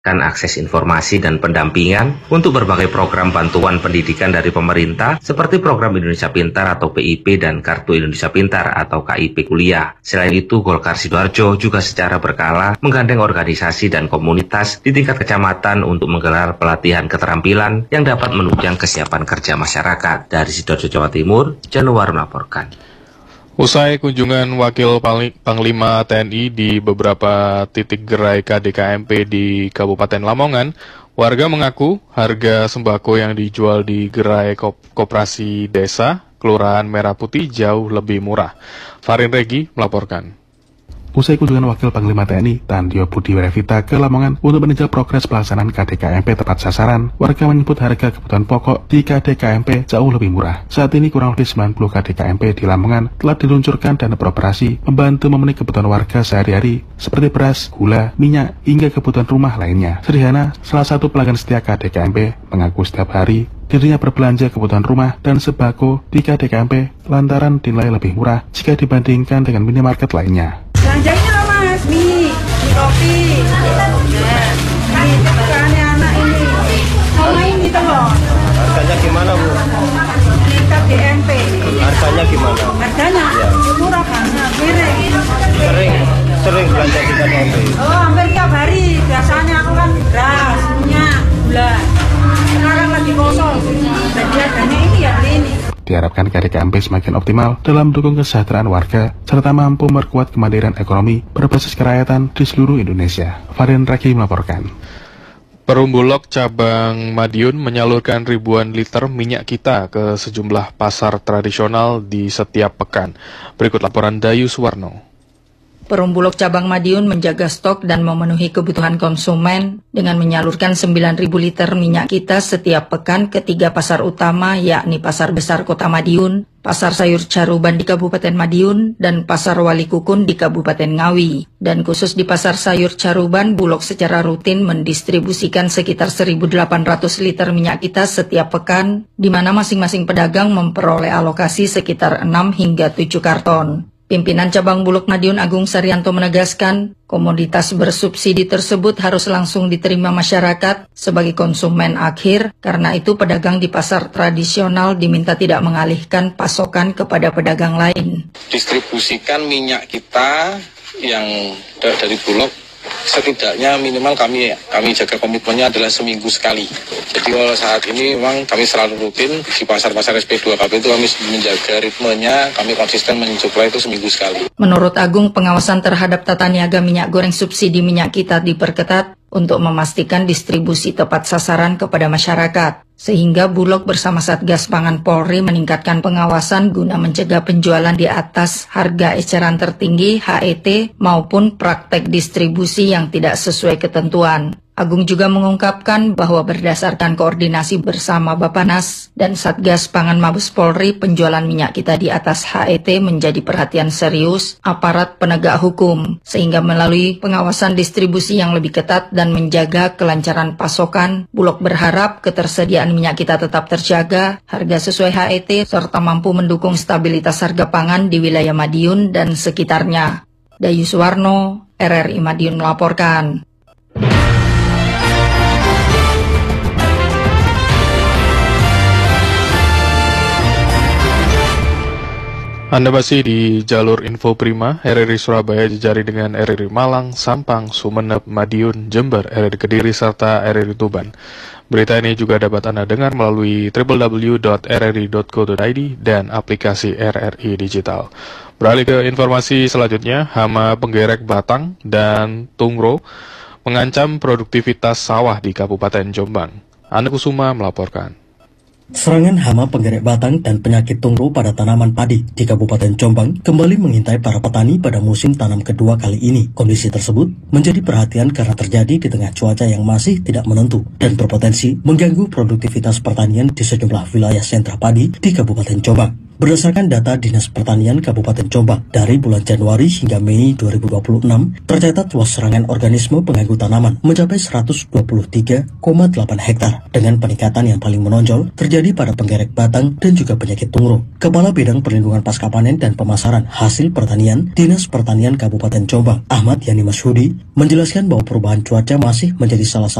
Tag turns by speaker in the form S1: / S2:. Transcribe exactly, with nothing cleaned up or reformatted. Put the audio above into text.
S1: akses informasi dan pendampingan untuk berbagai program bantuan pendidikan dari pemerintah seperti program Indonesia Pintar atau P I P dan Kartu Indonesia Pintar atau K I P Kuliah. Selain itu, Golkar Sidoarjo juga secara berkala menggandeng organisasi dan komunitas di tingkat kecamatan untuk menggelar pelatihan keterampilan yang dapat menunjang kesiapan kerja masyarakat. Dari Sidoarjo, Jawa Timur, Januar melaporkan.
S2: Usai kunjungan Wakil Panglima T N I di beberapa titik gerai K D K M P di Kabupaten Lamongan, warga mengaku harga sembako yang dijual di gerai koperasi desa Kelurahan Merah Putih jauh lebih murah. Farin Regi melaporkan.
S3: Usai kunjungan Wakil Panglima T N I, Tandio Budi Werevita ke Lamongan untuk meninjau progres pelaksanaan K D K M P tepat sasaran, warga menyebut harga kebutuhan pokok di K D K M P jauh lebih murah. Saat ini kurang lebih sembilan puluh K D K M P di Lamongan telah diluncurkan dan beroperasi, membantu memenuhi kebutuhan warga sehari-hari, seperti beras, gula, minyak, hingga kebutuhan rumah lainnya. Sederhana, salah satu pelanggan setia K D K M P, mengaku setiap hari dirinya berbelanja kebutuhan rumah dan sembako di K D K M P lantaran dinilai lebih murah jika dibandingkan dengan minimarket lainnya.
S4: Belanjanya loh mas, mie, mie kopi, ya, mie kebutuhannya anak ini, sama ini telur.
S5: Harganya gimana bu?
S4: Di K D M P.
S5: Harganya gimana?
S4: Harganya ya. Murah banget, miring.
S5: Sering, sering belanja di K D M P?
S4: Oh hampir tiap hari, biasanya aku kan beras, minyak, gula. Sekarang lagi kosong, jadi harganya ini ya beli ini.
S3: Diharapkan K D K M P semakin optimal dalam mendukung kesejahteraan warga, serta mampu memperkuat kemandirian ekonomi berbasis kerakyatan di seluruh Indonesia. Farin Regi melaporkan.
S2: Perumbulok cabang Madiun menyalurkan ribuan liter minyak kita ke sejumlah pasar tradisional di setiap pekan. Berikut laporan Dayu Suwarno.
S6: Perumbulok cabang Madiun menjaga stok dan memenuhi kebutuhan konsumen dengan menyalurkan sembilan ribu liter minyak kita setiap pekan ke tiga pasar utama, yakni Pasar Besar Kota Madiun, Pasar Sayur Caruban di Kabupaten Madiun, dan Pasar Wali Kukun di Kabupaten Ngawi. Dan khusus di Pasar Sayur Caruban, Bulog secara rutin mendistribusikan sekitar seribu delapan ratus liter minyak kita setiap pekan, di mana masing-masing pedagang memperoleh alokasi sekitar enam hingga tujuh karton. Pimpinan Cabang Bulog Madiun Agung Saryanto menegaskan, komoditas bersubsidi tersebut harus langsung diterima masyarakat sebagai konsumen akhir, karena itu pedagang di pasar tradisional diminta tidak mengalihkan pasokan kepada pedagang lain.
S7: Distribusikan minyak kita yang dari Bulog, setidaknya minimal kami kami jaga komitmennya adalah seminggu sekali. Jadi kalau saat ini memang kami selalu rutin di pasar-pasar S P dua K P itu kami menjaga ritmenya, kami konsisten mensuplai itu seminggu sekali.
S6: Menurut Agung, pengawasan terhadap tata niaga minyak goreng subsidi minyak kita diperketat untuk memastikan distribusi tepat sasaran kepada masyarakat. Sehingga Bulog bersama Satgas Pangan Polri meningkatkan pengawasan guna mencegah penjualan di atas harga eceran tertinggi H E T maupun praktek distribusi yang tidak sesuai ketentuan. Agung juga mengungkapkan bahwa berdasarkan koordinasi bersama Bapanas dan Satgas Pangan Mabes Polri, penjualan minyak kita di atas H E T menjadi perhatian serius aparat penegak hukum, sehingga melalui pengawasan distribusi yang lebih ketat dan menjaga kelancaran pasokan, Bulog berharap ketersediaan minyak kita tetap terjaga, harga sesuai H E T, serta mampu mendukung stabilitas harga pangan di wilayah Madiun dan sekitarnya. Dayu Suwarno, R R I Madiun melaporkan.
S2: Anda masih di jalur Info Prima, R R I Surabaya jejari dengan R R I Malang, Sampang, Sumeneb, Madiun, Jember, R R I Kediri, serta R R I Tuban. Berita ini juga dapat Anda dengar melalui w w w titik r r i titik co titik i d dan aplikasi R R I Digital. Beralih ke informasi selanjutnya, hama penggerek batang dan tungro mengancam produktivitas sawah di Kabupaten Jombang. Anda Kusuma melaporkan.
S8: Serangan hama penggerek batang dan penyakit tungro pada tanaman padi di Kabupaten Jombang kembali mengintai para petani pada musim tanam kedua kali ini. Kondisi tersebut menjadi perhatian karena terjadi di tengah cuaca yang masih tidak menentu dan berpotensi mengganggu produktivitas pertanian di sejumlah wilayah sentra padi di Kabupaten Jombang. Berdasarkan data Dinas Pertanian Kabupaten Jombang, dari bulan Januari hingga Mei dua ribu dua puluh enam, tercatat luas serangan organisme pengganggu tanaman mencapai seratus dua puluh tiga koma delapan hektar, dengan peningkatan yang paling menonjol terjadi pada penggerek batang dan juga penyakit tungro. Kepala Bidang Perlindungan Pasca Panen dan Pemasaran Hasil Pertanian Dinas Pertanian Kabupaten Jombang, Ahmad Yani Masyudi, menjelaskan bahwa perubahan cuaca masih menjadi salah satu